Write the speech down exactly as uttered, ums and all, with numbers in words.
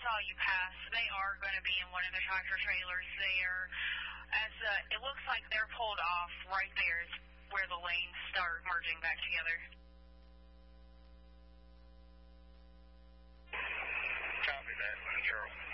saw you pass. They are going to be in one of the tractor trailers there. As uh, it looks like they're pulled off right there is where the lanes start merging back together. Copy that, Charles.